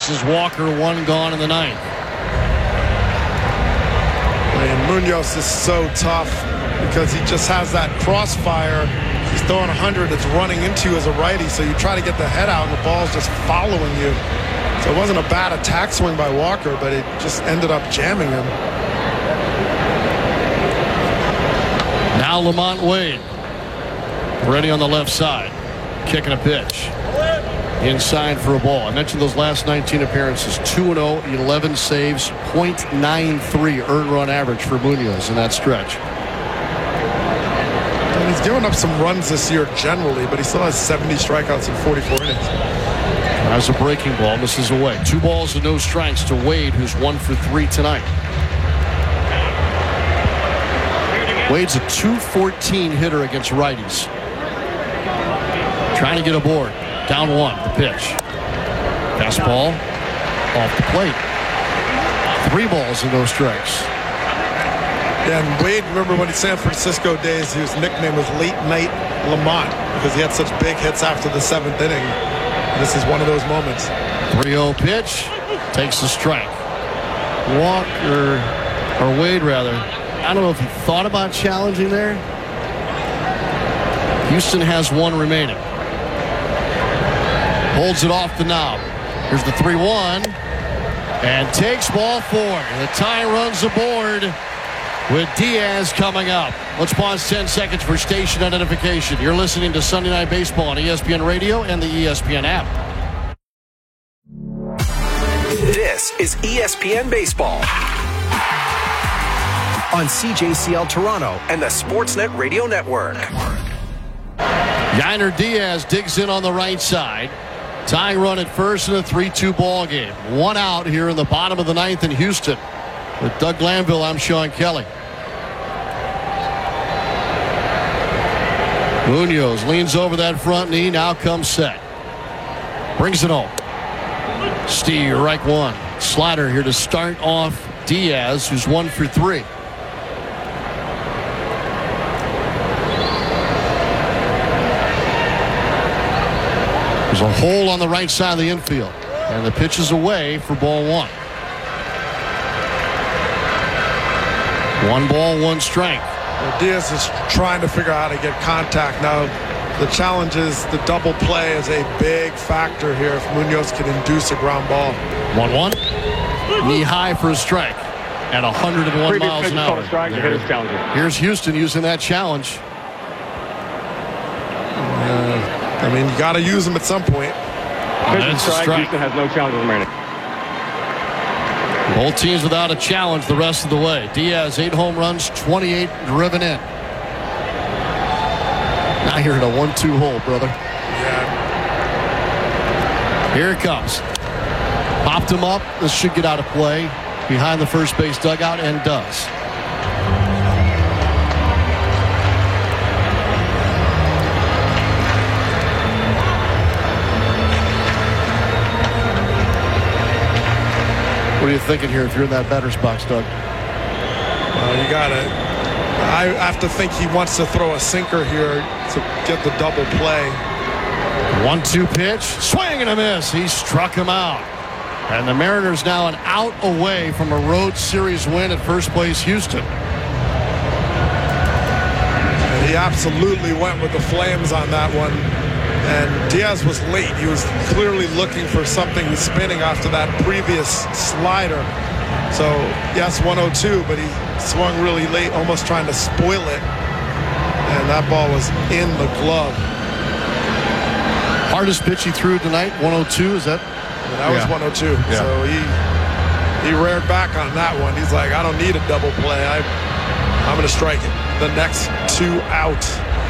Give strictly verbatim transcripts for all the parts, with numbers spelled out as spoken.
faces Walker, one gone in the ninth. I mean, Munoz is so tough because he just has that crossfire. He's throwing one hundred. It's running into you as a righty, so you try to get the head out, and the ball's just following you. So it wasn't a bad attack swing by Walker, but it just ended up jamming him. Now Lamont Wade, ready on the left side, kicking a pitch. Inside for a ball. I mentioned those last nineteen appearances. two and oh, eleven saves, point nine three earned run average for Munoz in that stretch. And he's given up some runs this year generally, but he still has seventy strikeouts in forty-four innings. As a breaking ball, misses away. Two balls and no strikes to Wade, who's one for three tonight. Wade's a two fourteen hitter against righties. Trying to get aboard. Down one, the pitch. Fastball off the plate. Three balls and no strikes. Yeah, and Wade, remember when he San Francisco days, his nickname was Late Night Lamont because he had such big hits after the seventh inning. This is one of those moments. three oh pitch. Takes the strike. Walker, or Wade rather, I don't know if he thought about challenging there. Houston has one remaining. Holds it off the knob. Here's the three one. And takes ball four. The tie runs aboard with Diaz coming up. Let's pause ten seconds for station identification. You're listening to Sunday Night Baseball on E S P N Radio and the E S P N app. This is E S P N Baseball on C J C L Toronto and the Sportsnet Radio Network. Yainer Diaz digs in on the right side. Tying run at first in a three two ball game. One out here in the bottom of the ninth in Houston. With Doug Glanville, I'm Sean Kelly. Munoz leans over that front knee. Now comes set. Brings it home. Steve, right one. Slider here to start off Diaz, who's one for three. There's a hole on the right side of the infield. And the pitch is away for ball one. One ball, one strike. Well, Diaz is trying to figure out how to get contact. Now, the challenge is the double play is a big factor here if Munoz can induce a ground ball. one one. Knee high for a strike at one hundred one Previous miles an hour. Strike, the hitter's challenger. Here's Houston using that challenge. Uh, I mean, you got to use them at some point. Pitch strike. strike. Houston has no challenges remaining. Both teams without a challenge the rest of the way. Diaz, eight home runs, twenty-eight driven in. Now here at a one two hole, brother. Yeah. Here it comes. Popped him up. This should get out of play behind the first base dugout, and does. What are you thinking here if you're in that batter's box, Doug? Well, you got to. I have to think he wants to throw a sinker here to get the double play. one two pitch. Swing and a miss. He struck him out. And the Mariners now an out away from a road series win at first place Houston. And he absolutely went with the flames on that one. And Diaz was late. He was clearly looking for something spinning after that previous slider. So, yes, one oh two, but he swung really late, almost trying to spoil it. And that ball was in the glove. Hardest pitch he threw tonight, one oh two, is that? And that yeah. was one oh two. Yeah. So he he reared back on that one. He's like, I don't need a double play. I, I'm going to strike it. The next two out.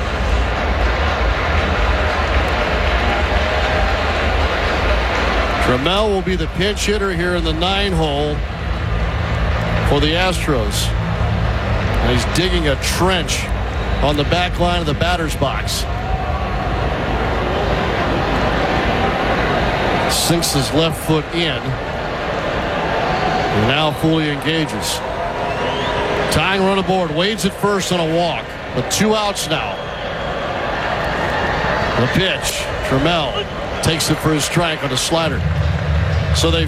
Trammell will be the pinch hitter here in the nine hole for the Astros. And he's digging a trench on the back line of the batter's box. Sinks his left foot in. And now fully engages. Tying run aboard. Wade's at first on a walk. With two outs now. The pitch. Trammell takes it for his strike on a slider. So they